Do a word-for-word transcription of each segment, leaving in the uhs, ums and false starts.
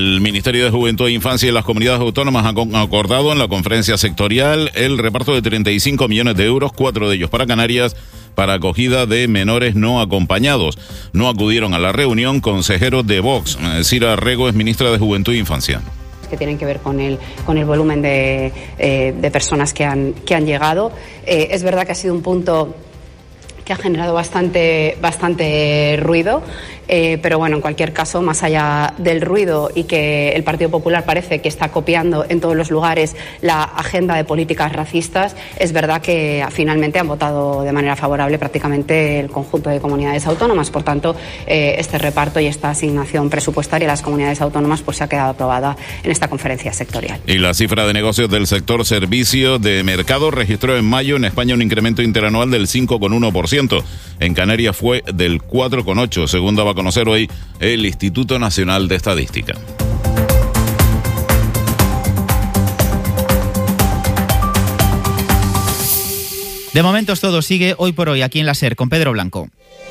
El Ministerio de Juventud e Infancia y las comunidades autónomas han acordado en la conferencia sectorial el reparto de treinta y cinco millones de euros, cuatro de ellos para Canarias, para acogida de menores no acompañados. No acudieron a la reunión consejeros de Vox. Sira Rego es ministra de Juventud e Infancia. Que tienen que ver con el, con el volumen de, eh, de personas que han, que han llegado. Eh, es verdad que ha sido un punto que ha generado bastante, bastante ruido, eh, pero bueno, en cualquier caso, más allá del ruido y que el Partido Popular parece que está copiando en todos los lugares la agenda de políticas racistas, es verdad que finalmente han votado de manera favorable prácticamente el conjunto de comunidades autónomas. Por tanto, eh, este reparto y esta asignación presupuestaria a las comunidades autónomas pues se ha quedado aprobada en esta conferencia sectorial. Y la cifra de negocios del sector servicios de mercado registró en mayo en España un incremento interanual del cinco coma uno por ciento. En Canarias fue del cuatro coma ocho por ciento, según daba a conocer hoy el Instituto Nacional de Estadística. De momento todo sigue hoy por hoy aquí en la SER con Pedro Blanco.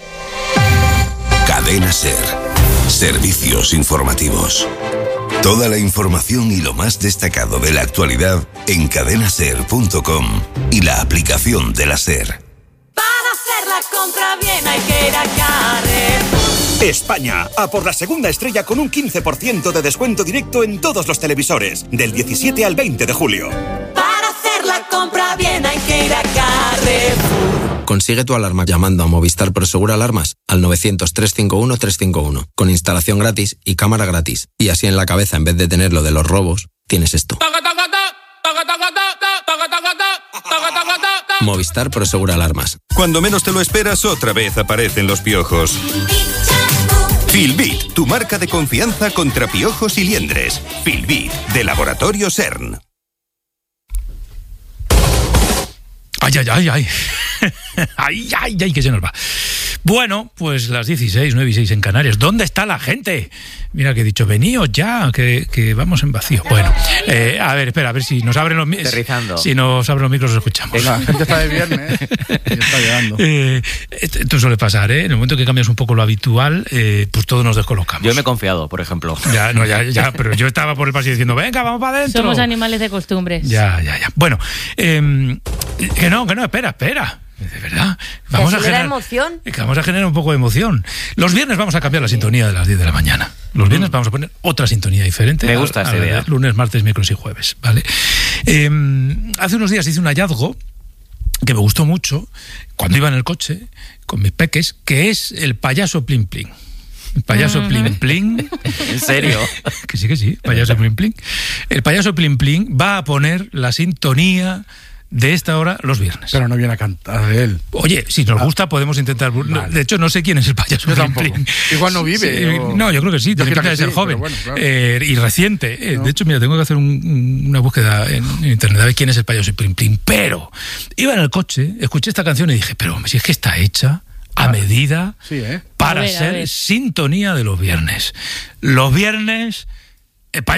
Cadena SER. Servicios informativos. Toda la información y lo más destacado de la actualidad en cadena ser punto com y la aplicación de la SER. Compra bien, hay que ir a Carrefour. España, a por la segunda estrella con un quince por ciento de descuento directo en todos los televisores, del diecisiete al veinte de julio. Para hacer la compra bien hay que ir a Carrefour. Consigue tu alarma llamando a Movistar Prosegur Alarmas al novecientos, trescientos cincuenta y uno, trescientos cincuenta y uno, con instalación gratis y cámara gratis. Y así en la cabeza, en vez de tener lo de los robos, tienes esto. Movistar Prosegur Alarmas. Cuando menos te lo esperas, otra vez aparecen los piojos. Filbit, tu marca de confianza contra piojos y liendres. Filbit, de Laboratorio CERN. Ay, ay, ay, ay. Ay, ay, ay, que se nos va. Bueno, pues las dieciséis, nueve y seis en Canarias. ¿Dónde está la gente? Mira que he dicho, veníos ya, que, que vamos en vacío. Bueno, eh, a ver, espera, a ver si nos abren los micros. Si nos abren los micros, los escuchamos. La gente está de viernes y está llegando. Eh, esto suele pasar, ¿eh? En el momento que cambias un poco lo habitual, eh, pues todos nos descolocamos. Yo me he confiado, por ejemplo. Ya, no, ya, ya, pero yo estaba por el pasillo diciendo, venga, vamos para adentro. Somos animales de costumbres. Ya, ya, ya. Bueno, eh, que no, que no, espera, espera. De verdad, vamos a, generar, emoción. vamos a generar un poco de emoción. Los viernes vamos a cambiar la sintonía de las diez de la mañana. Los viernes mm. vamos a poner otra sintonía diferente. Me gusta esa idea. Lunes, martes, miércoles y jueves, ¿vale? Eh, hace unos días hice un hallazgo que me gustó mucho cuando iba en el coche con mis peques, que es el payaso Plin Plin. El payaso Plin Plin. ¿En serio? Que sí, que sí, payaso Plin Plin. El payaso Plin Plin va a poner la sintonía de esta hora los viernes. Pero no viene a cantar él. Oye, si nos gusta podemos intentar... Vale. De hecho, no sé quién es el payaso. Yo tampoco. Igual no vive. Sí, o... No, yo creo que sí, tiene pinta de ser sí, joven. Bueno, claro. eh, y reciente. Eh, no. De hecho, mira, tengo que hacer un, una búsqueda en, en internet a ver quién es el payaso Plin Plin. Pero iba en el coche, escuché esta canción y dije, pero si es que está hecha a ah, medida sí, ¿eh? para ver, ser sintonía de los viernes. Los viernes... El payaso